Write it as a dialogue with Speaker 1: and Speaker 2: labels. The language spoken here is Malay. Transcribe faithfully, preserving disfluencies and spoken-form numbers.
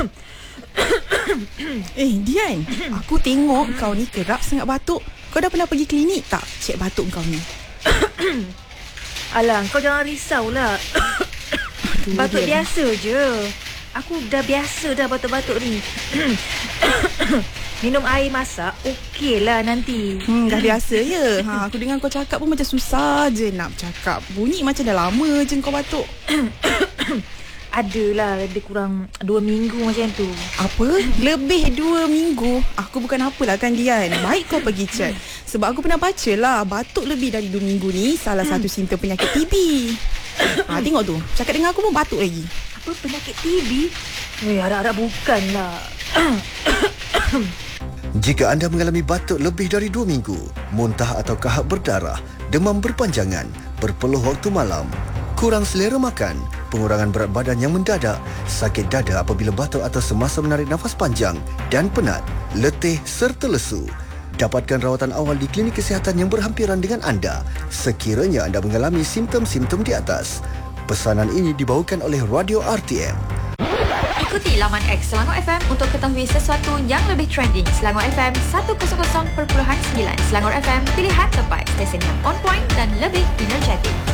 Speaker 1: Eh Dian, aku tengok kau ni kerap sangat batuk. Kau dah pernah pergi klinik tak? Cek batuk kau ni.
Speaker 2: Alah, kau jangan risaulah. Batuk
Speaker 1: Dian.
Speaker 2: biasa je. Aku dah biasa dah batuk-batuk ni. Minum air masak okey lah nanti.
Speaker 1: Hmm, dah biasa ya. Ha, aku dengar kau cakap pun macam susah je nak cakap. Bunyi macam dah lama je kau batuk.
Speaker 2: Adalah lebih kurang dua minggu macam tu.
Speaker 1: Apa? Lebih dua minggu? Aku bukan apalah kan Dian. Baik kau pergi cek. Sebab aku pernah baca lah, batuk lebih dari dua minggu ni salah satu simptom penyakit T B. Ha, tengok tu. Cakap dengan aku pun batuk lagi.
Speaker 2: Apa penyakit T B? Eh, harap-harap bukanlah.
Speaker 3: Jika anda mengalami batuk lebih dari dua minggu, muntah atau kahak berdarah, demam berpanjangan, berpeluh waktu malam, kurang selera makan, pengurangan berat badan yang mendadak, sakit dada apabila batuk atau semasa menarik nafas panjang dan penat, letih serta lesu. Dapatkan rawatan awal di klinik kesihatan yang berhampiran dengan anda sekiranya anda mengalami simptom-simptom di atas. Pesanan ini dibawakan oleh Radio R T M.
Speaker 4: Ikuti laman X Selangor F M untuk ketahui sesuatu yang lebih trending. Selangor F M seratus perpuluhan sembilan. Selangor F M, pilihan tepat, stesen yang on point dan lebih energetik.